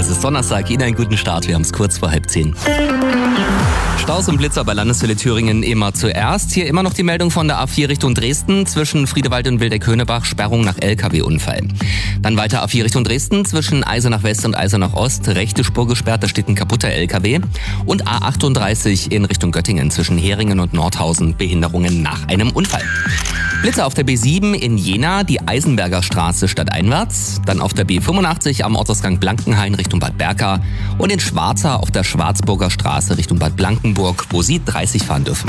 Es ist Donnerstag, Ihnen einen guten Start. Wir haben es kurz vor 9:30. Staus und Blitzer bei Landeshölle Thüringen immer zuerst. Hier immer noch die Meldung von der A4 Richtung Dresden. Zwischen Friedewald und Wildeck-Höhnebach Sperrung nach LKW-Unfall. Dann weiter A4 Richtung Dresden. Zwischen Eisenach West und Eisenach Ost. Rechte Spur gesperrt, da steht ein kaputter LKW. Und A38 in Richtung Göttingen. Zwischen Heringen und Nordhausen Behinderungen nach einem Unfall. Blitzer auf der B7 in Jena, die Eisenberger Straße stadteinwärts. Dann auf der B85 am Ortsgang Blankenhain Richtung Bad Berka. Und in Schwarza auf der Schwarzburger Straße Richtung Bad Blankenburg, wo Sie 30 fahren dürfen.